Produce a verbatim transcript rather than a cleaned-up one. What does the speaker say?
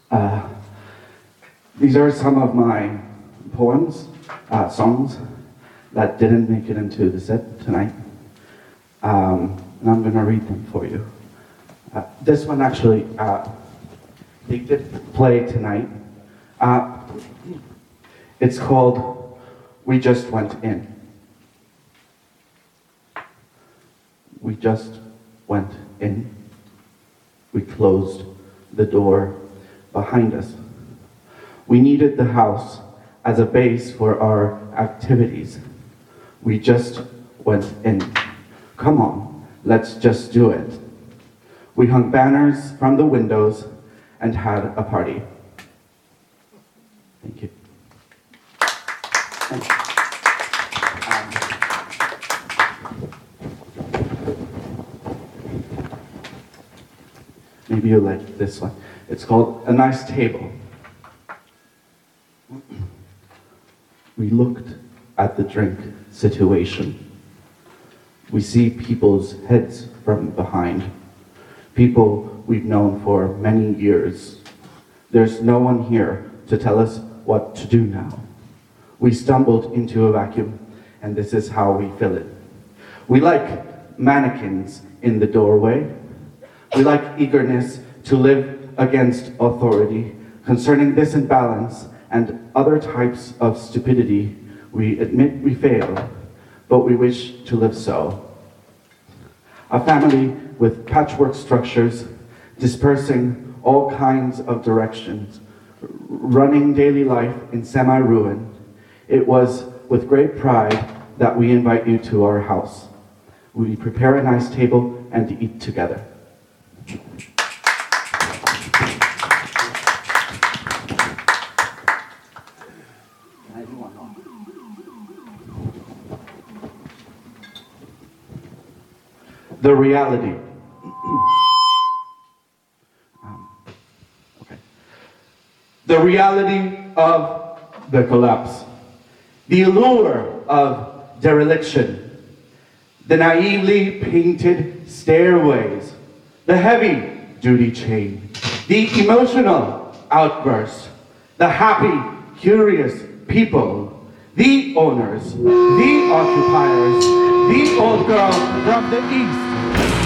Uh, these are some of my poems, uh, songs that didn't make it into the set tonight. Um, and I'm gonna read them for you. Uh, this one actually, uh, they did play tonight. Uh, it's called We Just Went In. We just went in. We closed the door behind us. We needed the house as a base for our activities. We just went in. Come on, let's just do it. We hung banners from the windows and had a party. Thank you. Thank you. Maybe you like this one. It's called A Nice Table. We looked at the drink situation. We see people's heads from behind. People we've known for many years. There's no one here to tell us what to do now. We stumbled into a vacuum, and this is how we fill it. We like mannequins in the doorway. We like eagerness to live against authority. Concerning this imbalance and other types of stupidity, we admit we fail, but we wish to live so. A family with patchwork structures, dispersing all kinds of directions, running daily life in semi-ruin. It was with great pride that we invite you to our house. We prepare a nice table and eat together. The reality. um, okay. The reality of the collapse. The allure of dereliction. The naively painted stairways. The heavy duty chain. The emotional outburst. The happy, curious people. The owners. The occupiers. The old girl from the east.